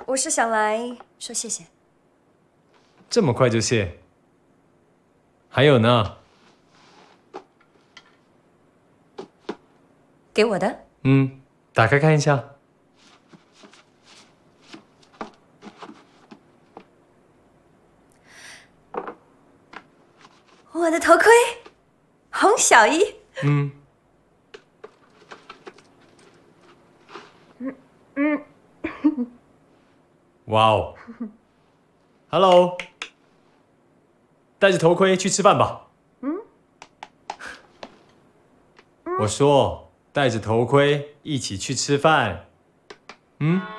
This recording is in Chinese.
我是想来说谢谢。 这么快就谢？还有呢？ 给我的？ 打开看一下。 我的头盔，洪小一。 哇哦 ，Hello， 戴着头盔去吃饭吧。我说戴着头盔一起去吃饭。